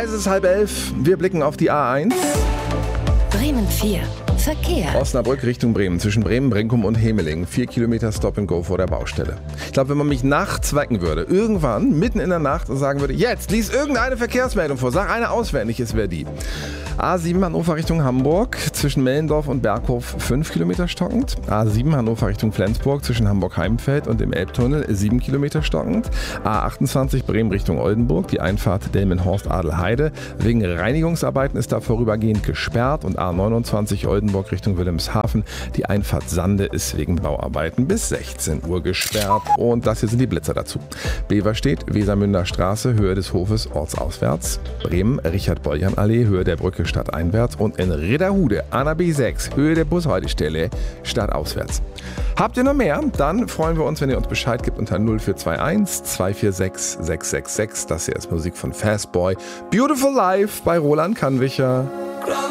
Es ist 10:30. Wir blicken auf die A1. Bremen 4. Verkehr. Osnabrück Richtung Bremen, zwischen Bremen, Brinkum und Hemeling. 4 Kilometer Stop and Go vor der Baustelle. Ich glaube, wenn man mich nachts wecken würde, irgendwann, mitten in der Nacht, und sagen würde, jetzt, lies irgendeine Verkehrsmeldung vor, sag eine auswendig, es wäre die. A7 Hannover Richtung Hamburg, zwischen Mellendorf und Berghof 5 Kilometer stockend. A7 Hannover Richtung Flensburg, zwischen Hamburg-Heimfeld und dem Elbtunnel 7 Kilometer stockend. A28 Bremen Richtung Oldenburg, die Einfahrt Delmenhorst-Adelheide. Wegen Reinigungsarbeiten ist da vorübergehend gesperrt. Und A29 Oldenburg Richtung Wilhelmshaven, die Einfahrt Sande ist wegen Bauarbeiten bis 16 Uhr gesperrt. Und das hier sind die Blitzer dazu. Beverstedt, Wesermünder Straße, Höhe des Hofes, ortsauswärts. Bremen, Richard-Boljam-Allee, Höhe der Brücke stadteinwärts. Und in Ridderhude, an der B6, Höhe der Bushaltestelle, stadtauswärts. Habt ihr noch mehr? Dann freuen wir uns, wenn ihr uns Bescheid gebt unter 0421 246 666. Das hier ist Musik von Fastboy. Beautiful Life bei Roland Kannwicher.